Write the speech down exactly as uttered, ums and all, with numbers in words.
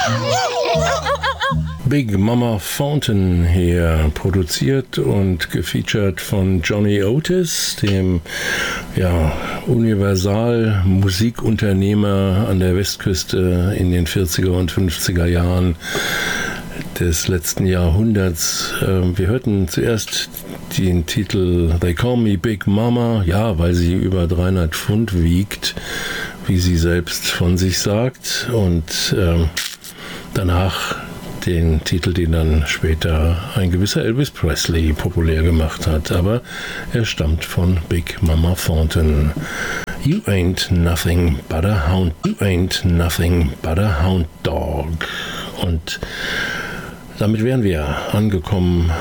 Big Mama Thornton hier, produziert und gefeatured von Johnny Otis, dem ja, Universal-Musikunternehmer an der Westküste in den vierziger und fünfziger Jahren des letzten Jahrhunderts. Wir hörten zuerst den Titel They Call Me Big Mama, ja, weil sie über dreihundert Pfund wiegt, wie sie selbst von sich sagt, und ähm, danach den Titel, den dann später ein gewisser Elvis Presley populär gemacht hat, aber er stammt von Big Mama Thornton. You ain't nothing but a hound, you ain't nothing but a hound dog. Und damit wären wir angekommen